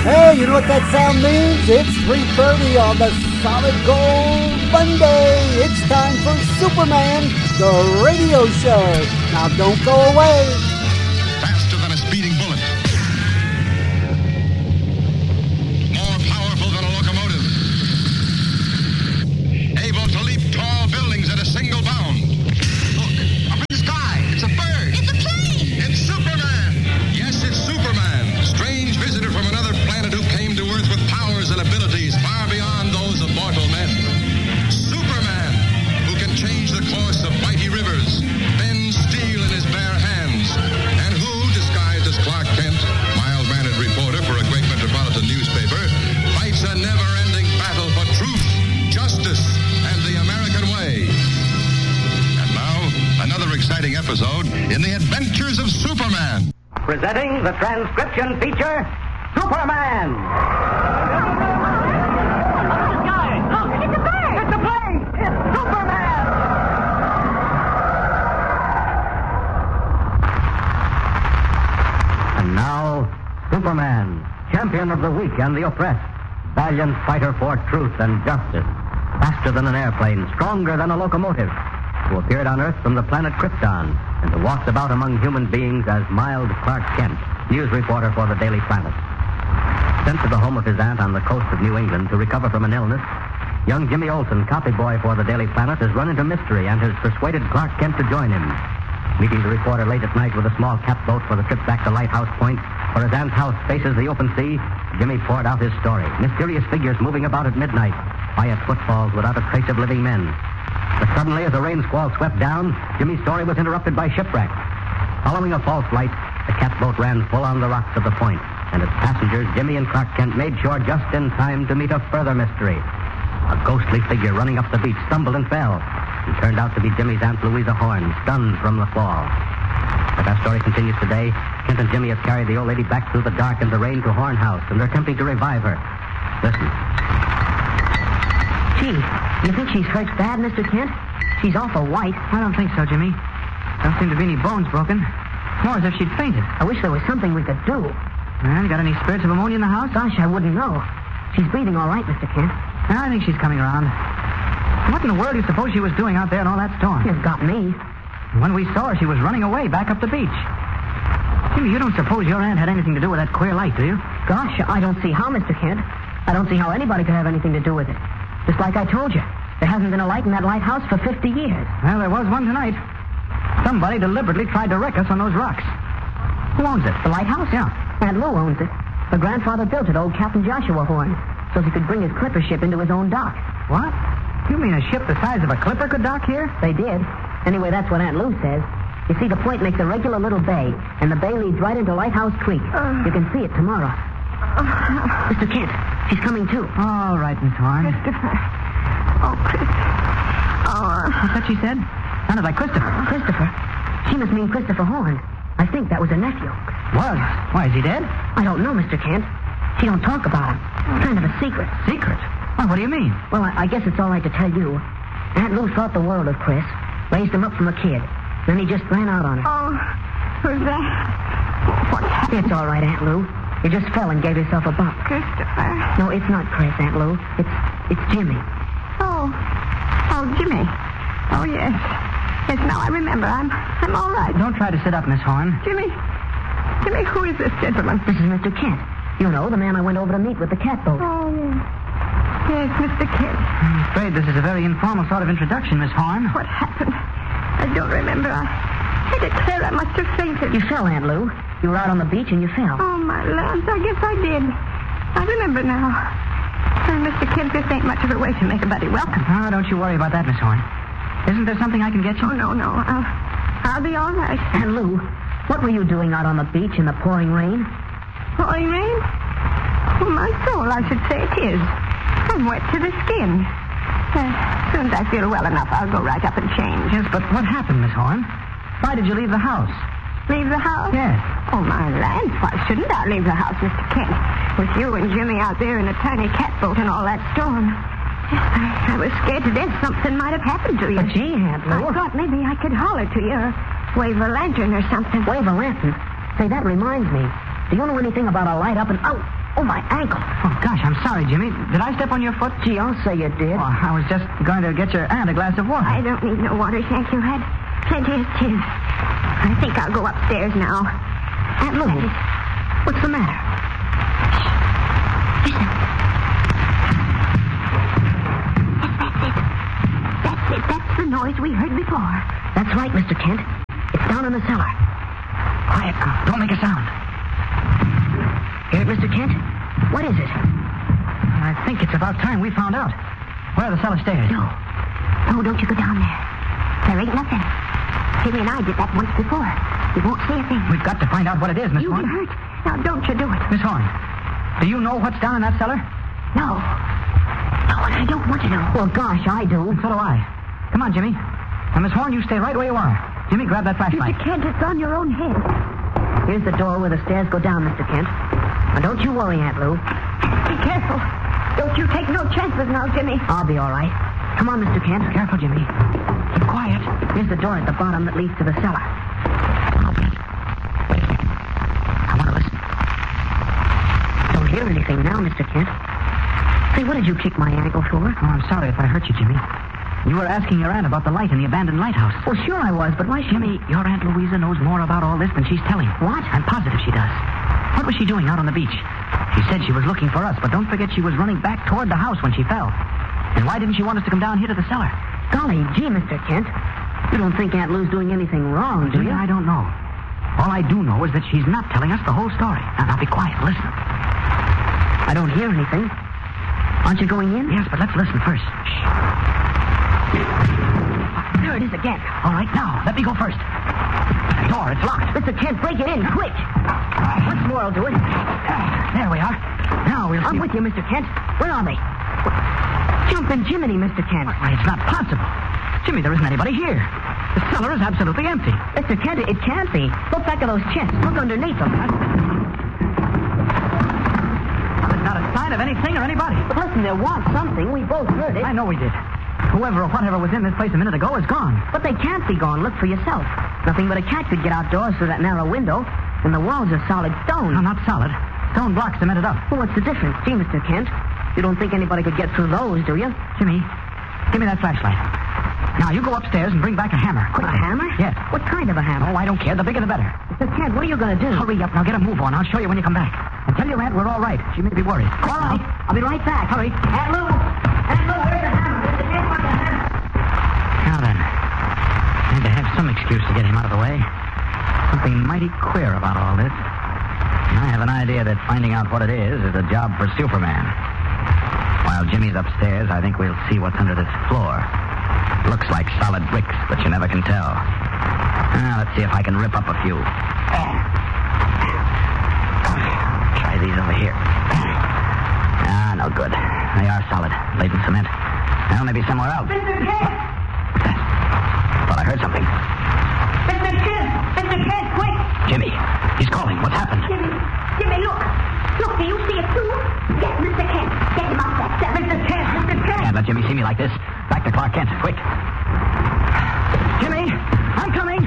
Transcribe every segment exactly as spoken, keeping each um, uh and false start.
Hey, you know what that sound means? It's three thirty on the Solid Gold Monday. It's time for Superman, the radio show. Now don't go away. Faster than a speeding bullet. More powerful than a locomotive. Able to leap tall buildings at a single bound. Look, up in the sky. It's a bird. It's a plane. It's Superman. Yes, it's Superman. Strange visitor from another planet who came to Earth with powers and abilities far beyond those of mortal men. Superman, who can change the course of mighty rivers, bend steel in his bare hands, and who, disguised as Clark Kent, mild-mannered reporter for a great metropolitan newspaper, fights a never-ending battle for truth, justice, and the American way. And now, another exciting episode in the adventures of Superman. Presenting the transcription feature, Superman! Look, it's a bird. It's a plane! It's Superman! And now, Superman, champion of the weak and the oppressed, valiant fighter for truth and justice, faster than an airplane, stronger than a locomotive, who appeared on Earth from the planet Krypton and who walks about among human beings as mild Clark Kent, news reporter for the Daily Planet. Sent to the home of his aunt on the coast of New England to recover from an illness, young Jimmy Olsen, copy boy for the Daily Planet, has run into mystery and has persuaded Clark Kent to join him. Meeting the reporter late at night with a small catboat for the trip back to Lighthouse Point, where his aunt's house faces the open sea, Jimmy poured out his story. Mysterious figures moving about at midnight, quiet footfalls without a trace of living men. But suddenly, as a rain squall swept down, Jimmy's story was interrupted by shipwreck. Following a false light, the catboat ran full on the rocks of the point, and its passengers, Jimmy and Clark Kent, made shore just in time to meet a further mystery. A ghostly figure running up the beach stumbled and fell, and turned out to be Jimmy's Aunt Louisa Horn, stunned from the fall. As our story continues today, Kent and Jimmy have carried the old lady back through the dark and the rain to Horn House, and they're attempting to revive her. Listen. Gee, you think she's hurt bad, Mister Kent? She's awful white. I don't think so, Jimmy. Don't seem to be any bones broken. More as if she'd fainted. I wish there was something we could do. Man, got any spirits of ammonia in the house? Gosh, I wouldn't know. She's breathing all right, Mister Kent. I think she's coming around. What in the world do you suppose she was doing out there in all that storm? You've got me. When we saw her, she was running away back up the beach. Jimmy, you don't suppose your aunt had anything to do with that queer light, do you? Gosh, I don't see how, Mister Kent. I don't see how anybody could have anything to do with it. Just like I told you, there hasn't been a light in that lighthouse for fifty years. Well, there was one tonight. Somebody deliberately tried to wreck us on those rocks. Who owns it? The lighthouse? Yeah. Aunt Lou owns it. Her grandfather built it, old Captain Joshua Horn, so he could bring his clipper ship into his own dock. What? You mean a ship the size of a clipper could dock here? They did. Anyway, that's what Aunt Lou says. You see, the point makes a regular little bay, and the bay leads right into Lighthouse Creek. Uh, you can see it tomorrow. Uh, Mister Kent, she's coming too. All right, Miss Horn. Christopher. Oh, Chris. Oh, What's that she said? Sounded like Christopher. Christopher? She must mean Christopher Horn. I think that was her nephew. Was? Why, is he dead? I don't know, Mister Kent. She don't talk about him. It's kind of a secret. Secret? Well, what do you mean? Well, I, I guess it's all right to tell you. Aunt Lou thought the world of Chris. Raised him up from a kid. Then he just ran out on her. oh, who's that? What happened? It's all right, Aunt Lou. You just fell and gave yourself a bump. Christopher. No, it's not Chris, Aunt Lou. It's it's Jimmy. Oh. Oh, Jimmy. Oh, yes. Yes, now I remember. I'm I'm all right. Don't try to sit up, Miss Horn. Jimmy. Jimmy, who is this gentleman? This is Mister Kent. You know, the man I went over to meet with the catboat. Oh, yes. Yes, Mister Kent. I'm afraid this is a very informal sort of introduction, Miss Horn. What happened? I don't remember. I, I declare I must have fainted. You fell, Aunt Lou. You were out on the beach and you fell. Oh, my lands. I guess I did. I remember now. Uh, Mister Kent, this ain't much of a way to make a buddy welcome. Oh, don't you worry about that, Miss Horn. Isn't there something I can get you? Oh, no, no. I'll, I'll be all right. Aunt Lou, what were you doing out on the beach in the pouring rain? Pouring rain? Oh, my soul, I should say it is. I'm wet to the skin. Uh, as soon as I feel well enough, I'll go right up and change. Yes, but what happened, Miss Horn? Why did you leave the house? Leave the house? Yes. Oh, my land. Why shouldn't I leave the house, Mister Kent? With you and Jimmy out there in a tiny catboat and all that storm. I, I was scared to death something might have happened to you. But gee, Aunt Lou. I thought maybe I could holler to you or wave a lantern or something. Wave a lantern? Say, that reminds me. Do you know anything about a light up and... Oh, Oh, my ankle. Oh, gosh, I'm sorry, Jimmy. Did I step on your foot? Gee, I'll say you did. Oh, I was just going to get your aunt a glass of water. I don't need no water, thank you. Had plenty of tea. I think I'll go upstairs now. Aunt Lou, what's the matter? Listen. That's it. That's the noise we heard before. That's right, Mister Kent. It's down in the cellar. Quiet now. Don't make a sound. Hear it, Mister Kent? What is it? I think it's about time we found out. Where are the cellar stairs? No. No, don't you go down there. There ain't nothing. Jimmy and I did that once before. We won't see a thing. We've got to find out what it is, Miss You'll Horn. be hurt. Now, don't you do it. Miss Horn, do you know what's down in that cellar? No. No, and I don't want to know. Well, gosh, I do. So do I. Come on, Jimmy. Now, Miss Horn, you stay right where you are. Jimmy, grab that flashlight. Mister Kent, it's on your own head. Here's the door where the stairs go down, Mister Kent. Now, don't you worry, Aunt Lou. Be careful. Don't you take no chances now, Jimmy. I'll be all right. Come on, Mister Kent. Careful, Jimmy. Keep quiet. Here's the door at the bottom that leads to the cellar. Open it. Wait a second. I want to listen. Don't hear anything now, Mister Kent. Say, what did you kick my ankle for? Oh, I'm sorry if I hurt you, Jimmy. You were asking your aunt about the light in the abandoned lighthouse. Well, sure I was, but why should... Jimmy, your Aunt Louisa knows more about all this than she's telling. What? I'm positive she does. What was she doing out on the beach? She said she was looking for us, but don't forget she was running back toward the house when she fell. And why didn't she want us to come down here to the cellar? Golly gee, Mister Kent. You don't think Aunt Lou's doing anything wrong, do Jimmy, you? I don't know. All I do know is that she's not telling us the whole story. Now, now be quiet. Listen. I don't hear anything. Aren't you going in? Yes, but let's listen first. Shh. There it is again. All right, now, let me go first. The door, it's locked. Mister Kent, break it in, quick. Once more will do it. There we are. Now we'll I'm see. with you, Mister Kent. Where are they? Jumping Jiminy, Mister Kent. Why, it's not possible. Jimmy, there isn't anybody here. The cellar is absolutely empty. Mister Kent, it can't be. Look back at those chests. Look underneath them. There's not a sign of anything or anybody. But listen, there was something. We both heard it. I know we did. Whoever or whatever was in this place a minute ago is gone. But they can't be gone. Look for yourself. Nothing but a cat could get outdoors through that narrow window. And the walls are solid stone. No, not solid. Stone blocks cemented up. Well, what's the difference? Gee, Mister Kent, you don't think anybody could get through those, do you? Jimmy, give me that flashlight. Now, you go upstairs and bring back a hammer. A hammer? Yes. What kind of a hammer? Oh, I don't care. The bigger the better. Mister Kent, what are you going to do? Hurry up. Now, get a move on. I'll show you when you come back. And tell your aunt we're all right. She may be worried. All right. I'll be right back. Hurry. Aunt Lou! Aunt Lou, where's the hammer? Mister Kent, where's the hammer? Now then, I had to have some excuse to get him out of the way. Something mighty queer about all this. I have an idea that finding out what it is is a job for Superman. While Jimmy's upstairs, I think we'll see what's under this floor. Looks like solid bricks, but you never can tell. Now, let's see if I can rip up a few. Try these over here. Ah, no good. They are solid, laid in cement. Well, maybe somewhere else. Mister Kent! What's that? Thought I heard something. Mister Kent! Mister Kent, quick! Jimmy, he's calling. What's happened? Jimmy, Jimmy, look. Look, do you see it too? Get Mister Kent. Get him out that cell. Mister Kent, Mister Kent. Can't let Jimmy see me like this. Back to Clark Kent, quick. Jimmy, I'm coming.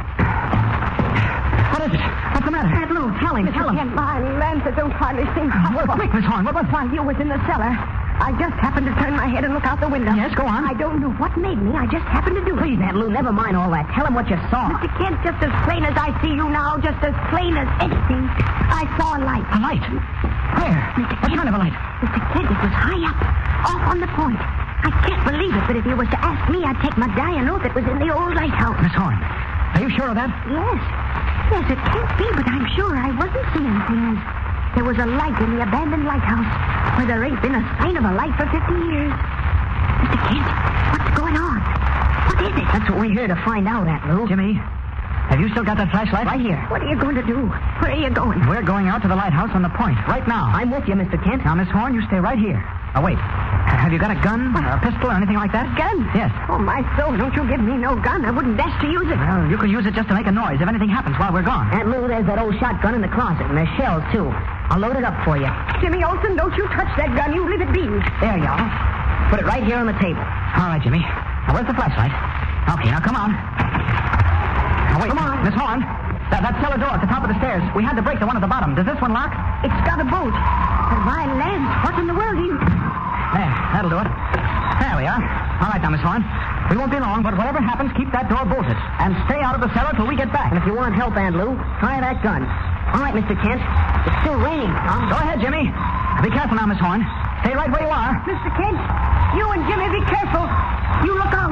What is it? What's the matter? Aunt Lou, tell him, tell him. Kent, my lantern don't hardly seem What, quick, Miss Horn, what was... While you was in the cellar, I just happened to turn my head and look out the window. Yes, go on. I don't know what made me. I just happened to do Please, it. Aunt Lou, never mind all that. Tell him what you saw. Mister Kent, just as plain as I see you now, just as plain as anything, I saw a light. A light? Where? Mister What Kent, kind of a light? Mister Kent, it was high up, off on the point. I can't believe it, but if you was to ask me, I'd take my dying oath it was in the old lighthouse. Miss Horn, are you sure of that? Yes. Yes, it can't be, but I'm sure I wasn't seeing things. There was a light in the abandoned lighthouse where there ain't been a sign of a light for fifty years. Mister Kent, what's going on? What is it? That's what we're here to find out, Aunt Lou. Jimmy, have you still got that flashlight? Right here. What are you going to do? Where are you going? We're going out to the lighthouse on the point, right now. I'm with you, Mister Kent. Now, Miss Horn, you stay right here. Oh, wait. Have you got a gun, or a pistol, or anything like that? Gun? Yes. Oh, my soul, don't you give me no gun. I wouldn't dash to use it. Well, you can use it just to make a noise if anything happens while we're gone. Aunt Lou, there's that old shotgun in the closet, and there's shells, too. I'll load it up for you. Jimmy Olsen, don't you touch that gun. You leave it be. There you are. Put it right here on the table. All right, Jimmy. Now, where's the flashlight? Okay, now come on. Now, wait. Come on. Miss Horn, that, that cellar door at the top of the stairs. We had to break the one at the bottom. Does this one lock? It's got a bolt. My land, what in the world is... There, that'll do it. There we are. All right now, Miss Horn. We won't be long, but whatever happens, keep that door bolted. And stay out of the cellar till we get back. And if you want help, Aunt Lou, try that gun. All right, Mister Kent. It's still raining, Tom. Go ahead, Jimmy. Be careful now, Miss Horn. Stay right where you are. Mister Kent, you and Jimmy, be careful. You look out.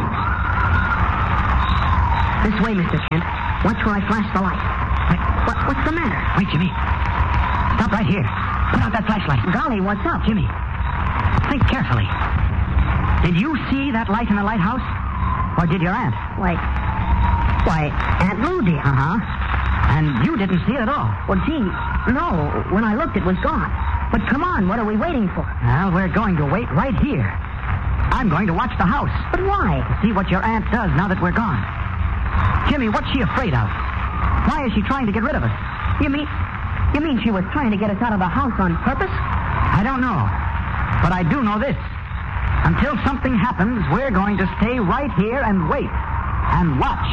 This way, Mister Kent. Watch where I flash the light. Wait, What, what's the matter? wait, Jimmy. Stop right here. Put out that flashlight. Golly, what's up? Jimmy, think carefully. Did you see that light in the lighthouse? Or did your aunt? Why, why, Aunt Lou did. Uh-huh. And you didn't see it at all. Well, gee, no. When I looked, it was gone. But come on, what are we waiting for? Well, we're going to wait right here. I'm going to watch the house. But why? See what your aunt does now that we're gone. Jimmy, what's she afraid of? Why is she trying to get rid of us? You mean, you mean she was trying to get us out of the house on purpose? I don't know. But I do know this. Until something happens, we're going to stay right here and wait. And watch.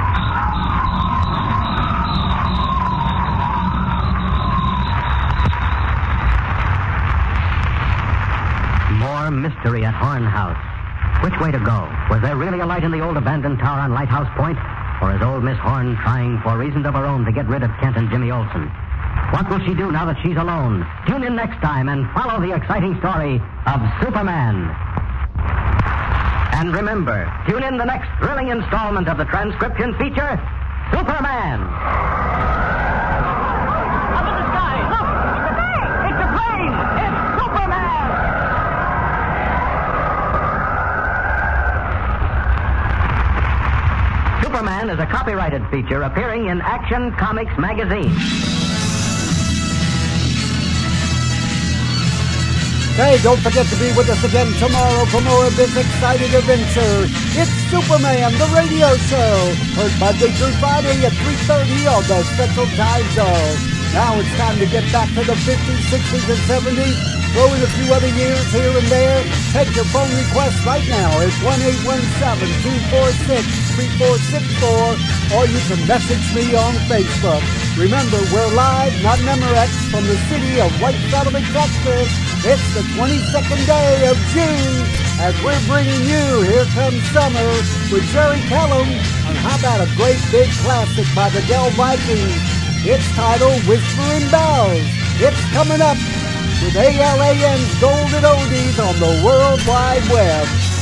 More mystery at Horn House. Which way to go? Was there really a light in the old abandoned tower on Lighthouse Point? Or is old Miss Horn trying for reasons of her own to get rid of Kent and Jimmy Olsen? What will she do now that she's alone? Tune in next time and follow the exciting story of Superman. And remember, tune in the next thrilling installment of the transcription feature, Superman. Up in the sky! Look! It's a plane! It's Superman! Superman is a copyrighted feature appearing in Action Comics magazine. Hey, don't forget to be with us again tomorrow for more of this exciting adventure. It's Superman, the radio show. Heard Monday through Friday at three thirty on the Central Time Zone. Now it's time to get back to the fifties, sixties, and seventies. Throw in a few other years here and there. Take your phone requests right now at one eight one seven, two four six, three four six four, or you can message me on Facebook. Remember, we're live, not Memorex, from the city of White Settlement, Texas. It's the twenty-second day of June as we're bringing you Here Comes Summer with Jerry Kellum. And how about a great big classic by the Del Vikings? It's titled Whispering Bells. It's coming up with A L A N's Golden Oldies on the World Wide Web.